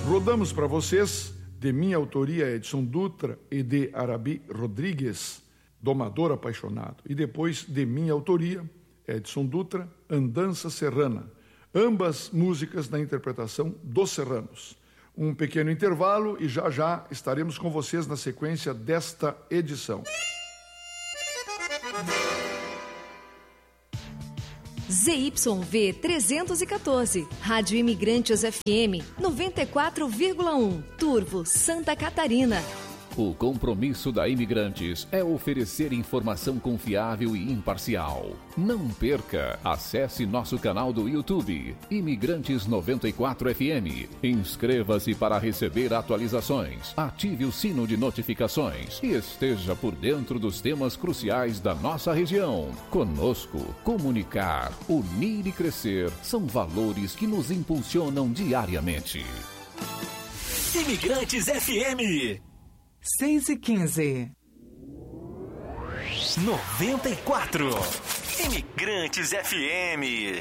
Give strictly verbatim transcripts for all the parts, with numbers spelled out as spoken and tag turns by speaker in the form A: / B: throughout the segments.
A: Rodamos para vocês, de minha autoria Edson Dutra e de Arabi Rodrigues, Domador Apaixonado. E depois, de minha autoria, Edson Dutra, Andança Serrana. Ambas músicas na interpretação dos Serranos. Um pequeno intervalo e já já estaremos com vocês na sequência desta edição.
B: Z Y V trezentos e quatorze, Rádio Imigrantes F M noventa e quatro vírgula um, Turvo, Santa Catarina.
C: O compromisso da Imigrantes é oferecer informação confiável e imparcial. Não perca! Acesse nosso canal do YouTube, Imigrantes noventa e quatro F M. Inscreva-se para receber atualizações, ative o sino de notificações e esteja por dentro dos temas cruciais da nossa região. Conosco, comunicar, unir e crescer são valores que nos impulsionam diariamente.
D: Imigrantes F M
E: seis e quinze.
D: noventa e quatro. Imigrantes F M.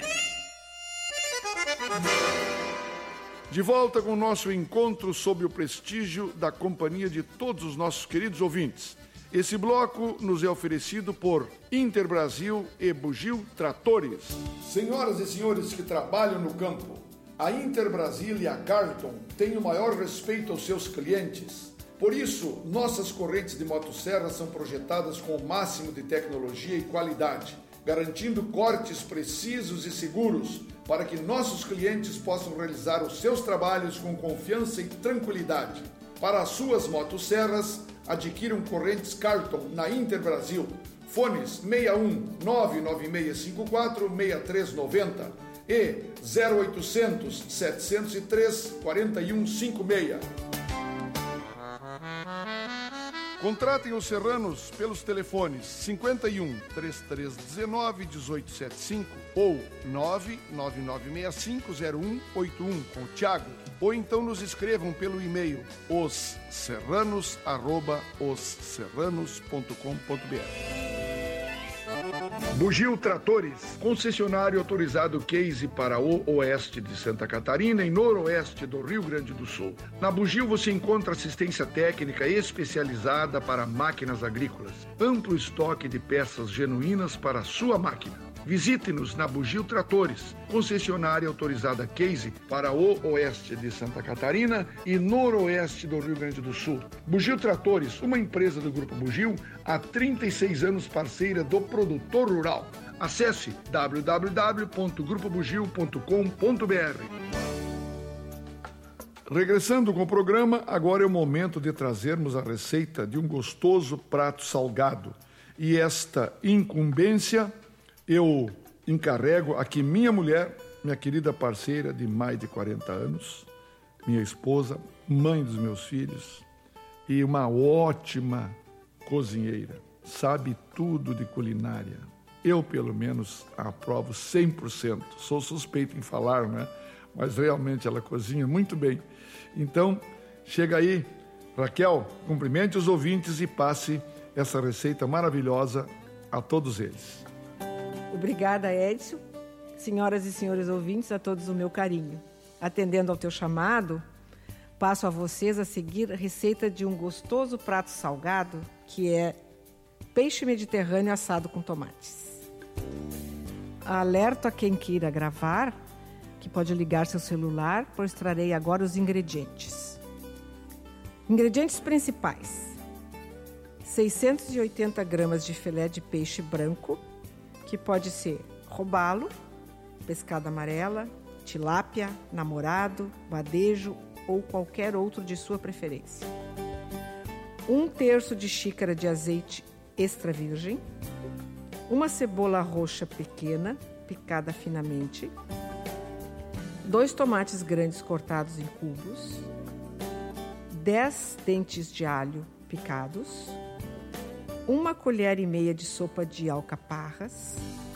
A: De volta com o nosso encontro sob o prestígio da companhia de todos os nossos queridos ouvintes. Esse bloco nos é oferecido por Interbrasil e Bugio Tratores. Senhoras e senhores que trabalham no campo, a Interbrasil e a Carlton têm o maior respeito aos seus clientes. Por isso, nossas correntes de motosserra são projetadas com o máximo de tecnologia e qualidade, garantindo cortes precisos e seguros para que nossos clientes possam realizar os seus trabalhos com confiança e tranquilidade. Para as suas motosserras, adquiram correntes Carlton na Interbrasil. Fones seis um nove nove seis cinco quatro seis três nove zero e zero oitocentos, setecentos e três, quarenta e um cinquenta e seis. Contratem os Serranos pelos telefones cinquenta e um, trinta e três dezenove, dezoito setenta e cinco ou nove nove nove seis cinco zero um oito um com o Thiago, ou então nos escrevam pelo e-mail osserranos arroba osserranos ponto com ponto b r. Bugio Tratores, concessionário autorizado Case para o oeste de Santa Catarina e noroeste do Rio Grande do Sul. Na Bugio você encontra assistência técnica especializada para máquinas agrícolas, amplo estoque de peças genuínas para a sua máquina. Visite-nos na Bugio Tratores, concessionária autorizada Case para o oeste de Santa Catarina e noroeste do Rio Grande do Sul. Bugio Tratores, uma empresa do Grupo Bugio, há trinta e seis anos parceira do produtor rural. Acesse w w w ponto grupo bugio ponto com ponto b r. Regressando com o programa, agora é o momento de trazermos a receita de um gostoso prato salgado. E esta incumbência eu encarrego aqui minha mulher, minha querida parceira de mais de quarenta anos, minha esposa, mãe dos meus filhos e uma ótima cozinheira. Sabe tudo de culinária. Eu, pelo menos, aprovo cem por cento. Sou suspeito em falar, né? Mas realmente ela cozinha muito bem. Então, chega aí, Raquel, cumprimente os ouvintes e passe essa receita maravilhosa a todos eles.
F: Obrigada, Edson. Senhoras e senhores ouvintes, a todos o meu carinho. Atendendo ao teu chamado, passo a vocês a seguir a receita de um gostoso prato salgado, que é peixe mediterrâneo assado com tomates. Alerto a quem queira gravar, que pode ligar seu celular, pois trarei agora os ingredientes. Ingredientes principais: seiscentos e oitenta gramas de filé de peixe branco, que pode ser robalo, pescada amarela, tilápia, namorado, badejo ou qualquer outro de sua preferência. Um terço de xícara de azeite extra virgem, uma cebola roxa pequena, picada finamente, dois tomates grandes cortados em cubos, dez dentes de alho picados, uma colher e meia de sopa de alcaparras,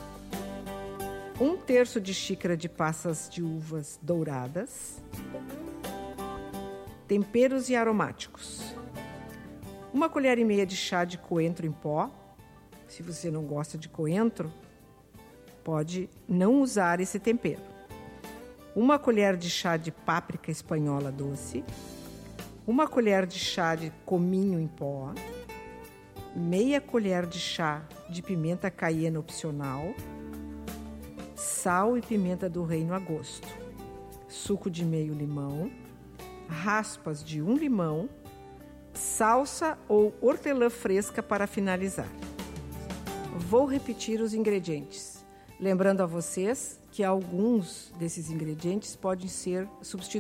F: um terço de xícara de passas de uvas douradas, temperos e aromáticos, uma colher e meia de chá de coentro em pó. Se você não gosta de coentro, pode não usar esse tempero. uma colher de chá de páprica espanhola doce, uma colher de chá de cominho em pó, meia colher de chá de pimenta caiena opcional, sal e pimenta do reino a gosto, suco de meio limão, raspas de um limão, salsa ou hortelã fresca para finalizar. Vou repetir os ingredientes, lembrando a vocês que alguns desses ingredientes podem ser substituídos